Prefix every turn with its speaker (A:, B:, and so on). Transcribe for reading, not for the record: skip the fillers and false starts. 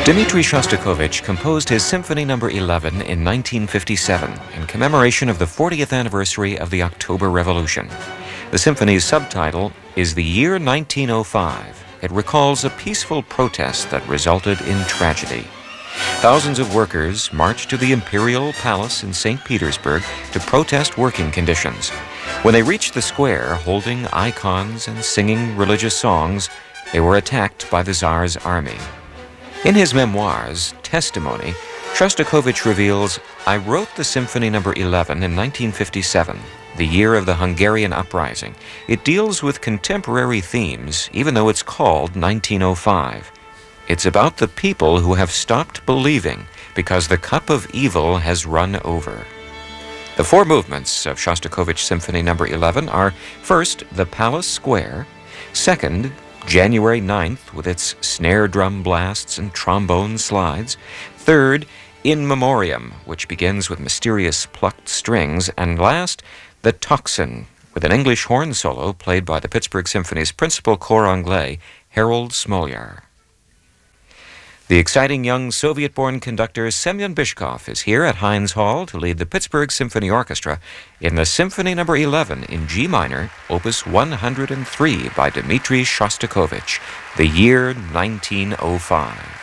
A: Dmitri Shostakovich composed his Symphony No. 11 in 1957 in commemoration of the 40th anniversary of the October Revolution. The symphony's subtitle is The Year 1905. It recalls a peaceful protest that resulted in tragedy. Thousands of workers marched to the Imperial Palace in St. Petersburg to protest working conditions. When they reached the square holding icons and singing religious songs, they were attacked by the Tsar's army. In his memoirs, Testimony, Shostakovich reveals, "I wrote the Symphony No. 11 in 1957, the year of the Hungarian uprising. It deals with contemporary themes, even though it's called 1905. It's about the people who have stopped believing because the cup of evil has run over." The four movements of Shostakovich Symphony No. 11 are, first, the Palace Square; second, January 9th with its snare drum blasts and trombone slides; third, In Memoriam, which begins with mysterious plucked strings; and last, the Tocsin, with an English horn solo played by the Pittsburgh Symphony's principal cor anglais, Harold Smolyar. The exciting young Soviet-born conductor Semyon Bychkov is here at Heinz Hall to lead the Pittsburgh Symphony Orchestra in the Symphony No. 11 in G minor, Opus 103 by Dmitri Shostakovich, the year 1905.